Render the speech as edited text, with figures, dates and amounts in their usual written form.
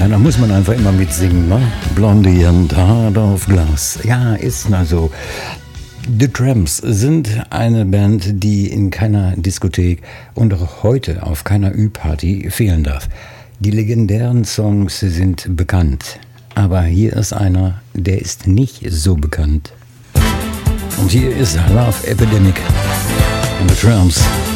Ja, da muss man einfach immer mitsingen, ne? Blondie and Heart of Glass. Ja, ist na so. The Tramps sind eine Band, die in keiner Diskothek und auch heute auf keiner Ü-Party fehlen darf. Die legendären Songs sind bekannt, aber hier ist einer, der ist nicht so bekannt. Und hier ist Love Epidemic und The Tramps.